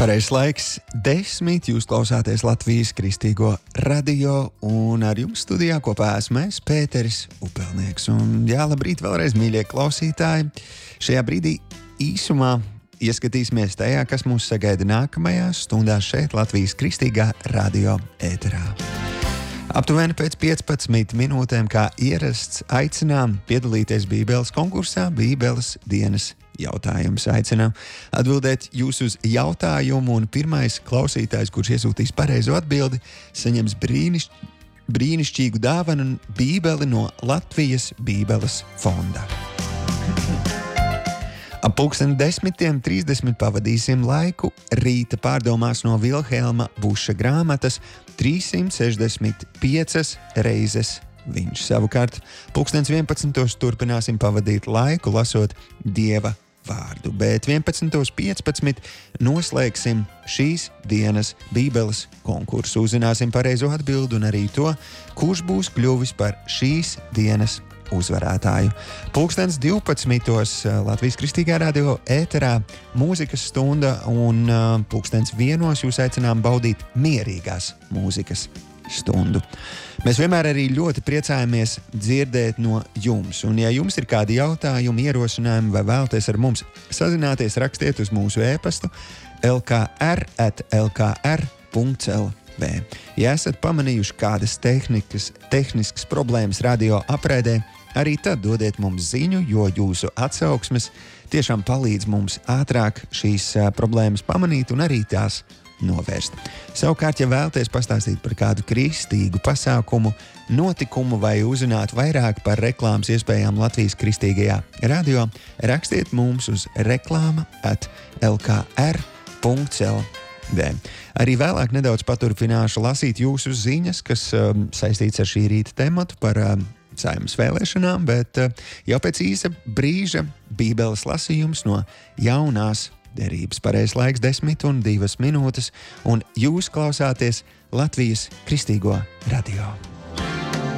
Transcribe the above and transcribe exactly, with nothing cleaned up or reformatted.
Pareizs laiks desmit, jūs klausāties Latvijas Kristīgo radio, un ar jums studijā kopā esmu es, Pēteris Upelnieks. Un jā, labrīt vēlreiz, mīļie klausītāji. Šajā brīdī īsumā ieskatīsimies tajā, kas mūs sagaida nākamajās stundās šeit Latvijas Kristīgā radio ēterā. Aptuveni pēc piecpadsmit minūtēm, kā ierasts, aicinām piedalīties Bībeles konkursā Bībeles dienas jautājums. Aicinām atbildēt jūs uz jautājumu, un pirmais klausītājs, kurš iesūtīs pareizo atbildi, saņems brīnišķ, brīnišķīgu dāvanu Bībeli no Latvijas Bībeles fonda. Ap pulksten desmitiem trīsdesmit pavadīsim laiku rīta pārdomās no Vilhelma Buša grāmatas trīssimt sešdesmit piecas reizes viņš. Savukārt pulkstens vienpadsmitos turpināsim pavadīt laiku lasot Dieva vārdu, bet vienpadsmitos piecpadsmit noslēgsim šīs dienas Bībeles konkursu. Uzzināsim pareizo atbildi un arī to, kurš būs kļuvis par šīs dienas uzvarētāju. Pulkstens divpadsmitos Latvijas Kristīgā radio ēterā mūzikas stunda, un pulkstens vienos jūs aicinām baudīt mierīgās mūzikas stundu. Mēs vienmēr arī ļoti priecājamies dzirdēt no jums, un ja jums ir kādi jautājumi, ierosinājumi vai vēlaties ar mums sazināties, rakstiet uz mūsu e-pastu l k r at l k r punkts l v. Ja esat pamanījuši kādas tehnikas, tehniskas problēmas radio apraidē, arī tad dodiet mums ziņu, jo jūsu atsauksmes tiešām palīdz mums ātrāk šīs uh, problēmas pamanīt un arī tās novērst. Savukārt, ja vēlaties pastāstīt par kādu kristīgu pasākumu, notikumu vai uzzināt vairāk par reklāmas iespējām Latvijas Kristīgajā radio, rakstiet mums uz reklāma at l k r punkts l v. Arī vēlāk nedaudz paturpināšu lasīt jūsu ziņas, kas um, saistīts ar šī rīta tematu par um, Saeimas vēlēšanām, bet uh, jau pēc īsa brīža Bībeles lasījums no jaunās derības. Pareizs laiks desmit un divas minūtes, un jūs klausāties Latvijas Kristīgo radio.